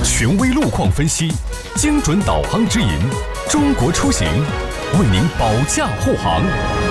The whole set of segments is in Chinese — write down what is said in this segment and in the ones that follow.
权威路况分析，精准导航指引，中国出行为您保驾护航。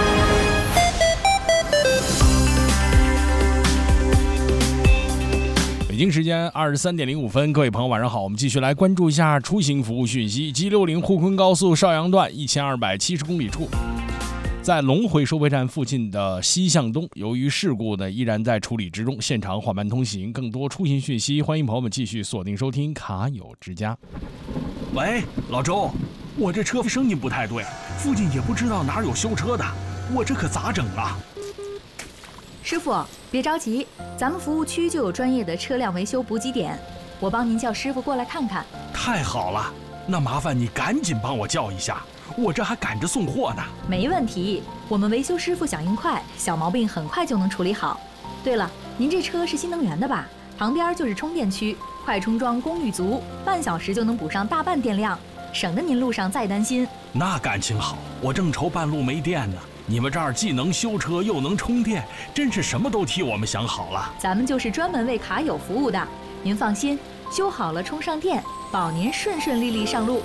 北京时间23:05，各位朋友晚上好，我们继续来关注一下出行服务讯息。G60沪昆高速邵阳段1270公里处，在龙回收费站附近的西向东，由于事故呢依然在处理之中，现场缓慢通行。更多出行讯息，欢迎朋友们继续锁定收听卡友之家。 喂，老周，我这车声音不太对，附近也不知道哪儿有修车的，我这可咋整啊？ 师傅，别着急，咱们服务区就有专业的车辆维修补给点，我帮您叫师傅过来看看。 太好了，那麻烦你赶紧帮我叫一下，我这还赶着送货呢。 没问题，我们维修师傅响应快，小毛病很快就能处理好。对了，您这车是新能源的吧？旁边就是充电区，快充桩功率足，半小时就能补上大半电量，省得您路上再担心。 那感情好，我正愁半路没电呢。你们这儿既能修车又能充电，真是什么都替我们想好了。 咱们就是专门为卡友服务的，您放心，修好了充上电，保您顺顺利利上路。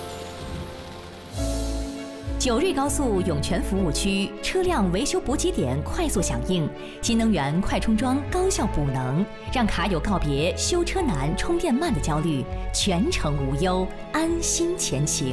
九瑞高速涌泉服务区车辆维修补给点快速响应，新能源快充桩高效补能，让卡友告别修车难、充电慢的焦虑，全程无忧，安心前行。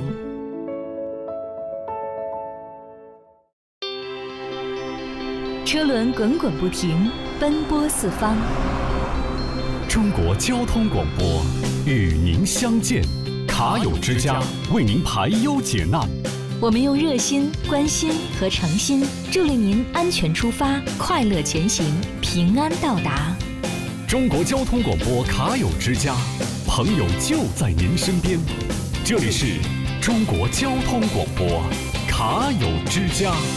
车轮滚滚不停，奔波四方。 中国交通广播与您相见，卡友之家为您排忧解难。 我们用热心、关心和诚心，助力您安全出发，快乐前行，平安到达。 中国交通广播卡友之家，朋友就在您身边。这里是中国交通广播卡友之家。